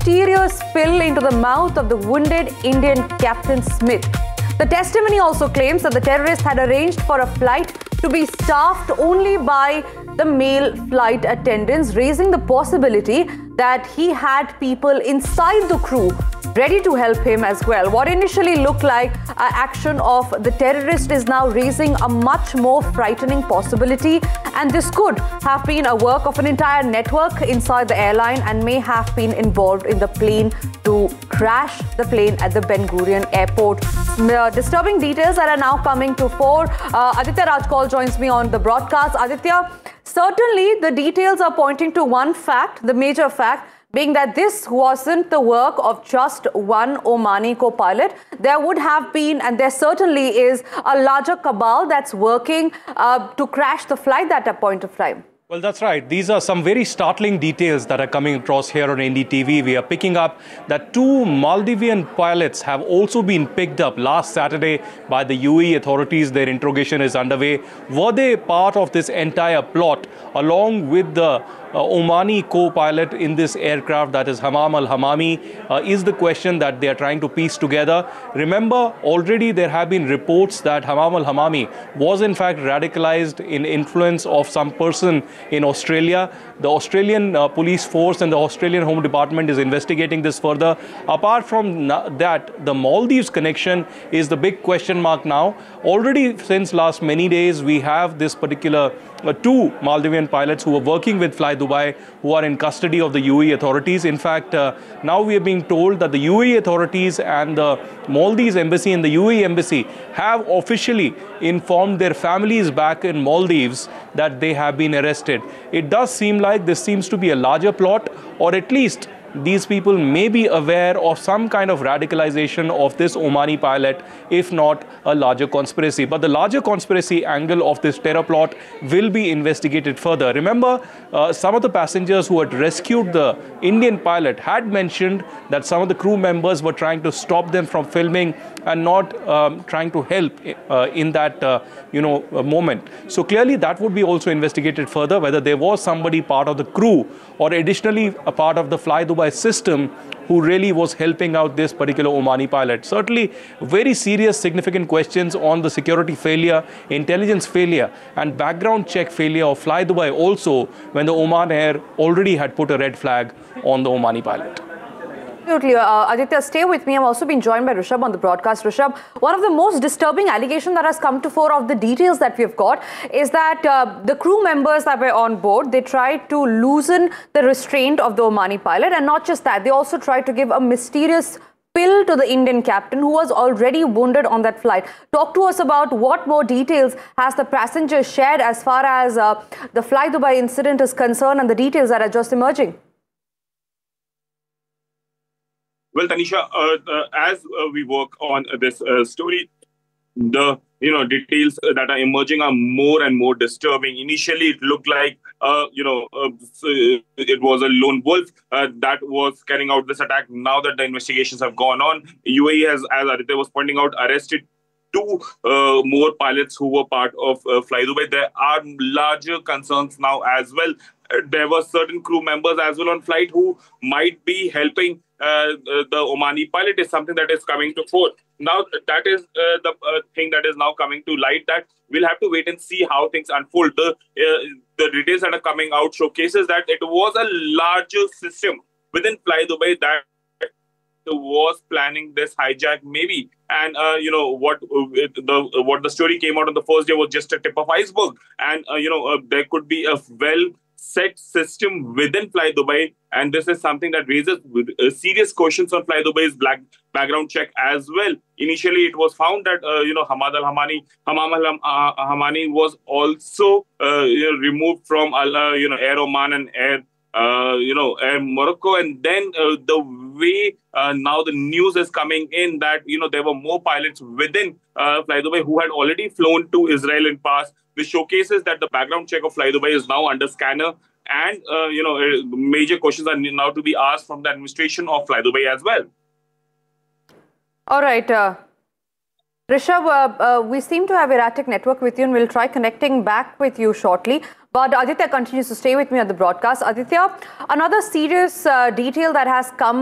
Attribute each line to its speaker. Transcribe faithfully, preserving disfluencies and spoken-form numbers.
Speaker 1: mysterious pill into the mouth of the wounded Indian Captain Smith. The testimony also claims that the terrorist had arranged for a flight to be staffed only by the male flight attendants, raising the possibility that he had people inside the crew ready to help him as well. What initially looked like an action of the terrorist is now raising a much more frightening possibility, and this could have been a work of an entire network inside the airline and may have been involved in the plane to crash the plane at the Ben Gurion airport. The disturbing details that are now coming to fore. Uh, Aditya Rajkol joins me on the broadcast. Aditya, certainly the details are pointing to one fact, the major fact, being that this wasn't the work of just one Omani co-pilot. There would have been, and there certainly is, a larger cabal that's working uh, to crash the flight at a point of time.
Speaker 2: Well, that's right. These are some very startling details that are coming across here on N D T V. We are picking up that two Maldivian pilots have also been picked up last Saturday by the U A E authorities. Their interrogation is underway. Were they part of this entire plot along with the Uh, Omani co-pilot in this aircraft, that is Hammam al-Hammami, uh, is the question that they are trying to piece together. Remember, already there have been reports that Hammam al-Hammami was in fact radicalized in influence of some person in Australia. The Australian uh, police force and the Australian Home Department is investigating this further. Apart from that, the Maldives connection is the big question mark now. Already since last many days, we have this particular uh, two Maldivian pilots who are working with Fly Dubai, who are in custody of the U A E authorities. In fact, uh, now we are being told that the U A E authorities and the Maldives embassy and the U A E embassy have officially informed their families back in Maldives that they have been arrested. It does seem like this seems to be a larger plot, or at least these people may be aware of some kind of radicalization of this Omani pilot, if not a larger conspiracy. But the larger conspiracy angle of this terror plot will be investigated further. Remember, uh, some of the passengers who had rescued the Indian pilot had mentioned that some of the crew members were trying to stop them from filming and not um, trying to help uh, in that uh, you know uh, moment. So clearly that would be also investigated further, whether there was somebody part of the crew or additionally a part of the Fly Dubai system who really was helping out this particular Omani pilot. Certainly very serious, significant questions on the security failure, intelligence failure and background check failure of Fly Dubai also, when the Oman Air already had put a red flag on the Omani pilot.
Speaker 1: Absolutely. Uh, Aditya, stay with me. I'm also being joined by Rishabh on the broadcast. Rishabh, one of the most disturbing allegations that has come to fore of the details that we've got is that uh, the crew members that were on board, they tried to loosen the restraint of the Omani pilot. And not just that, they also tried to give a mysterious pill to the Indian captain who was already wounded on that flight. Talk to us about what more details has the passenger shared as far as uh, the Fly Dubai incident is concerned and the details that are just emerging.
Speaker 3: Well, Tanisha, uh, uh, as uh, we work on uh, this uh, story, the you know details that are emerging are more and more disturbing. Initially, it looked like uh, you know uh, it was a lone wolf uh, that was carrying out this attack. Now that the investigations have gone on, U A E has, as Aditya was pointing out, arrested two uh, more pilots who were part of uh, Fly Dubai. There are larger concerns now as well. Uh, there were certain crew members as well on flight who might be helping uh, the Omani pilot, is something that is coming to fore. Now, that is uh, the uh, thing that is now coming to light, that we'll have to wait and see how things unfold. The, uh, the details that are coming out showcases that it was a larger system within Fly Dubai that was planning this hijack, maybe. And uh, you know what uh, the uh, what the story came out on the first day was just a tip of iceberg, and uh, you know uh, there could be a well set system within Fly Dubai, and this is something that raises uh, serious questions on Fly Dubai's black background check as well. Initially, it was found that uh, you know Hamad al-Hammani, Hammam al-Hammani was also uh, you know, removed from uh, you know Air Oman and Air. Uh, you know, Air Morocco, and then uh, the way uh, now the news is coming in that, you know, there were more pilots within uh, Fly Dubai who had already flown to Israel in past. This showcases that the background check of Fly Dubai is now under scanner, and, uh, you know, major questions are now to be asked from the administration of Fly Dubai as well.
Speaker 1: All right. Uh, Rishabh, uh, uh, we seem to have erratic network with you, and we'll try connecting back with you shortly. But Aditya continues to stay with me at the broadcast. Aditya, another serious uh, detail that has come